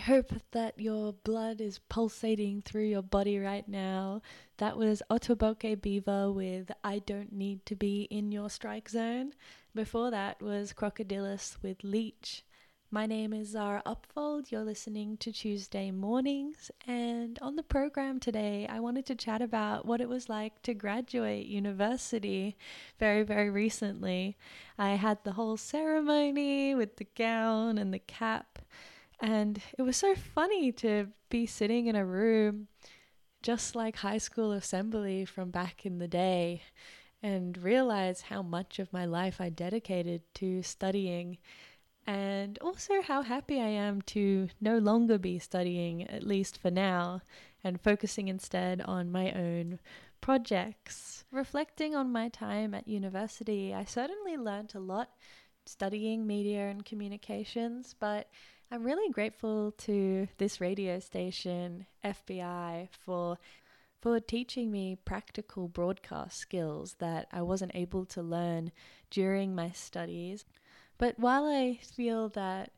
hope that your blood is pulsating through your body right now. That was Otoboke Beaver with I Don't Need to Be in Your Strike Zone. Before that was Crocodilus with Leech. My name is Zara Upfold. You're listening to Tuesday Mornings, and on the program today, I wanted to chat about what it was like to graduate university very, very recently. I had the whole ceremony with the gown and the cap, and it was so funny to be sitting in a room just like high school assembly from back in the day and realize how much of my life I dedicated to studying, and also how happy I am to no longer be studying, at least for now, and focusing instead on my own projects. Reflecting on my time at university, I certainly learnt a lot studying media and communications, but I'm really grateful to this radio station, FBI, for teaching me practical broadcast skills that I wasn't able to learn during my studies. But while I feel that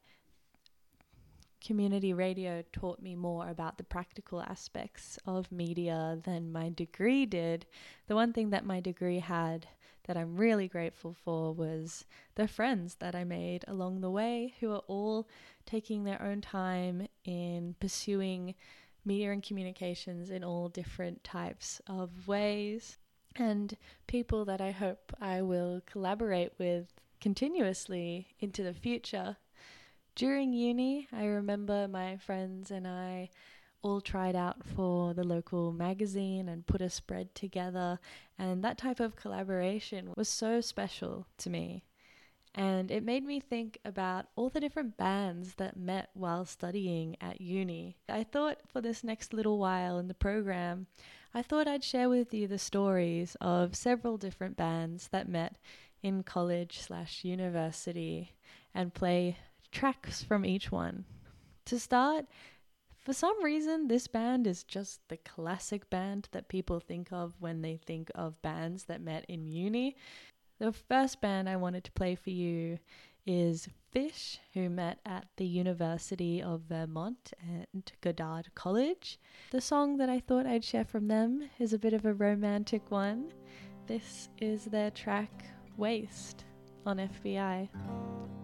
community radio taught me more about the practical aspects of media than my degree did, the one thing that my degree had that I'm really grateful for was the friends that I made along the way, who are all taking their own time in pursuing media and communications in all different types of ways, and people that I hope I will collaborate with continuously into the future. During uni, I remember my friends and I all tried out for the local magazine and put a spread together, and that type of collaboration was so special to me. And it made me think about all the different bands that met while studying at uni. I thought for this next little while in the program, I thought I'd share with you the stories of several different bands that met in college/university and play tracks from each one. To start, for some reason, this band is just the classic band that people think of when they think of bands that met in uni. The first band I wanted to play for you is Fish, who met at the University of Vermont and Goddard College. The song that I thought I'd share from them is a bit of a romantic one. This is their track Waste on FBI.